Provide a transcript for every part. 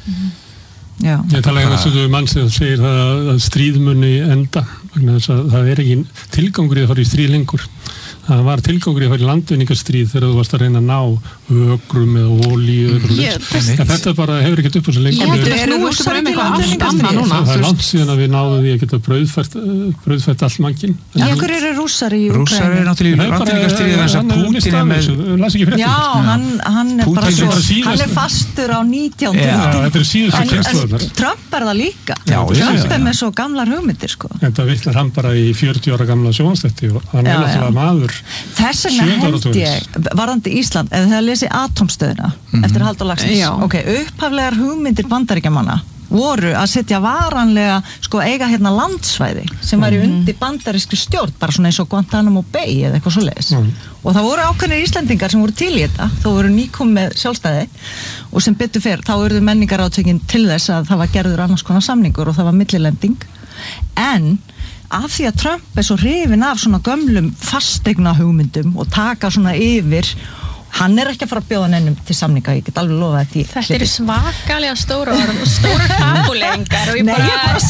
Já. Ég tala um þessu mann sem segir það að stríðmunni enda vegna þess að það ekki tilgangur í að fara í stríð lengur. Það var tilgangur í að fara í landvinningastríð þegar þú varst að reyna að ná ökrum eða olíu en þetta bara hefur ekkert upp á sig lengur. Eru rússar ekki landvinningastríð? Það er langt síðan að við náðum því að geta brauðfært all mannkinn. Af hverju eru rússar í Úkraínu? Rússar eru náttúrulega í landvinningastríð þess að Pútín er með hann er bara svo hann er fastur á 19. Þetta er síðustu kynslóðirnar. Trump er það líka. Trump er með svo gamlar hugmyndir sko. Þetta vitnar hann bara í 40 ára gamla sjónvarpsþætti og hann er náttúrulega maður. Þess vegna held ég, varðandi Ísland, ef það lesi atómstöðina eftir Halldór Laxness, upphaflegar hugmyndir Bandaríkjamanna voru að setja varanlega, eiga hérna landsvæði sem væri undir bandarískri stjórn, bara svona eins og Guantanamo Bay eða eitthvað svoleiðis. Og það voru ákveðnir Íslendingar sem voru til í þetta, þó voru nýkom með sjálfstæði og sem betur fer, þá urðu menningarátökin til þess að það var gerður annars konar samningur og það var millilending. En af því að Trump er svo hrifinn af svona gömlum fasteigna hugmyndum og taka svona yfir, hann er ekki að fara að bjóða neinum til samninga, ég get alveg lofað því. Þetta eru svakalega stóra orð og stóra fabuleiringar og Nei, ég er bara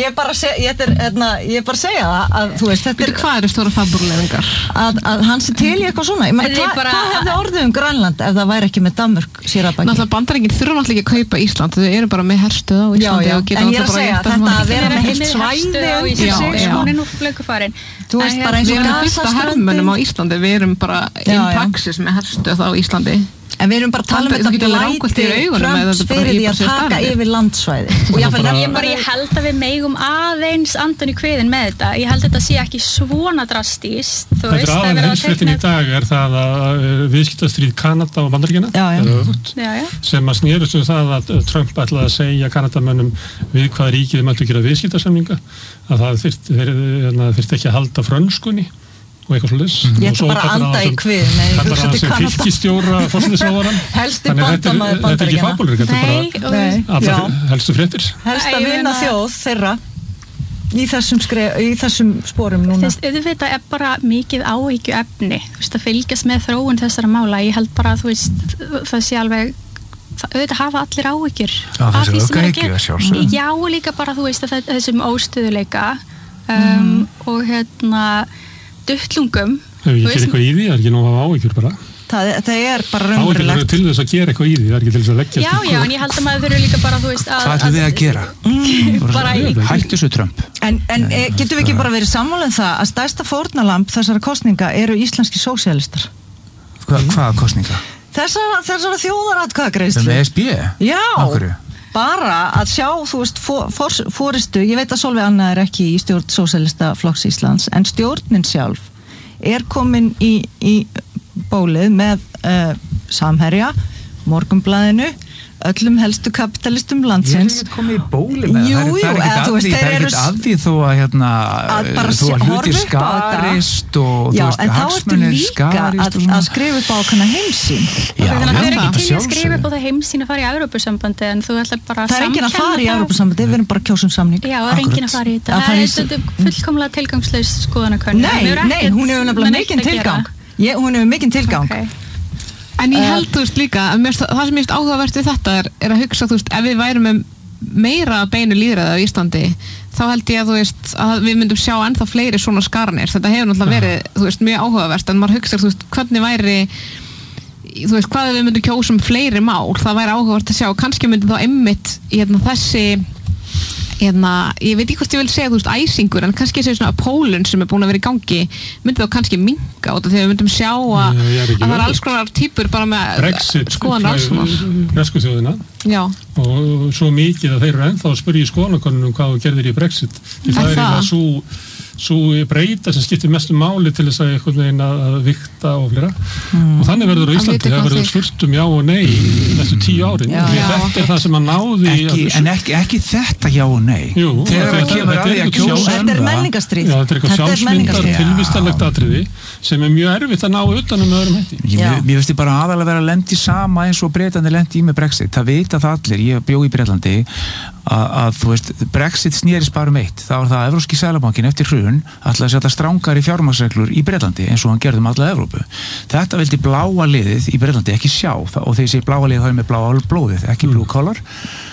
að segja að þú veist, þetta hvað eru stóra fabuleiringar? Að hann sé til í eitthvað svona. Hvað hefði orðið Grænland ef það væri ekki með Danmörk sér að baki? Náttúrulega Bandaríkin þurfa náttúrulega ekki að kaupa Ísland, þau eru bara með herstöð á Íslandi og geta náttúrulega bara gert þetta að vera með heilt svæði undir sig, hún er nú flökufarin. Þú veist bara eins og við erum fyrsta hermönnum á Íslandi, við erum bara in praxis með herstöð á Íslandi. En við erum bara að tala um þetta læti Trumps fyrir því að taka yfir landsvæði. Ég held að við megum aðeins andan í kviðin með þetta. Ég held að þetta sé ekki svona drastíst. Þetta er aðeins heimsfréttin í dag er það að viðskiptastríð Kanada og Bandaríkjanna sem að snerust það að Trump ætlaði að segja Kanadamönnum við hvaða ríkið þeir mættu gera viðskiptasamninga að það þyrfti ekki að halda frönskunni og eitthvað svolítið. Ég ætla bara að anda í kvið. Kallar hann sem fylkistjóra forsætisráðherrann. Helsti bandamaður Bandaríkjanna. Þetta er ekki fabúlur, þetta er bara helstu fréttir. Helst að vinna þjóð þeirra í þessum sporum núna. Þetta er bara mikið áhyggjuefni að fylgjast með þróun þessara mála. Ég held bara að það sé alveg auðvitað hafa allir áhyggjur af því sem er að gera. Já, líka bara þessum óstöðuleika og duttlungum. Hefur ekki gert eitthvað í því, það er ekki nóg að hafa áhyggjur bara. Það er bara raunverulegt. Áhyggjur eru til þess að gera eitthvað í því, það er ekki til þess að leggja. Já, en ég held að maður þurfi líka bara, Hvað ætlum við að gera? Hættu svo Trump. En getum við ekki bara verið sammála um það að stærsta fórnarlamb þessara kosninga eru íslenski sósíalistar? Hvaða kosninga? Þessara þjóðaratkvæðagreiðslu. Með SB? Já. Bara að sjá, fórystu, ég veit að Sólveig Anna er ekki í stjórn Sósíalistaflokks Íslands, en stjórnin sjálf er komin í bólið með Samherja, Morgunblaðinu, öllum helstu kapitalistum landsins. Ég er ekki komið í bólið með það er ekkert að því þó að hluti skarist og hagsmunir skarist að skrifa upp á ákveðna heimsýn. Þannig að þau eru ekki til að skrifa upp á það heimsýn að fara í Evrópusambandi en þú ætlar bara að það er enginn að fara í Evrópusambandi, við erum bara að kjósa um samning. Já, það er enginn að fara í þetta. Það er stundu fullkomlega tilgangslaus skoðanakönnun. Nei, hún hefur nefnilega mikinn tilgang. En ég held, þú veist, líka að það sem ég veist áhugavert við þetta er að hugsa, þú veist, ef við værum með meira beinu lýðræði á Íslandi, þá held ég að, þú veist, að við myndum sjá ennþá fleiri svona skaranir. Þetta hefur náttúrulega verið, þú veist, mjög áhugavert, en maður hugsa, þú veist, hvernig væri, þú veist, hvað ef við myndum kjósa fleiri mál, það væri áhugavert að sjá, kannski myndum þá einmitt þessi ég veit ekki hvort ég vil segja, þú veist, æsingur en kannski þessi svona pólun sem er búin að vera í gangi myndi þá kannski minnka út af því að við myndum sjá að það er alls konar típur bara með skoðan alls bresku þjóðina og svo mikið að þeir eru ennþá að spyrja í skoðanakönnunum hvað þú gerðir í Brexit því það er eiginlega svo breyta sem skiptir mestu máli til þess að einhvern veginn að vikta og flera og þannig verður á Íslandi, það verður spurt já og nei næstu 10 árin þetta er það sem að náði en ekki þetta já og nei þegar það kemur að því að kjósa þetta er menningarstríð þetta er eitthvað sjálfsmyndar tilvistarlegt atriði sem er mjög erfitt að ná utan með öðrum hætti mér veist ég bara aðalega vera að lendi sama eins og Bretandi lendi í með Brexit það vita það allir, ég bjó í Bretlandi að þú veist, Brexit snerist bara um eitt það var það að Evrópski seðlabankinn eftir hrun ætlaði að setja strangari fjármagnsreglur í Bretlandi eins og hann gerði alla Evrópu þetta vildi bláa liðið í Bretlandi ekki sjá og þegar ég segi bláa liðið þá er með bláa blóðið, ekki blue collar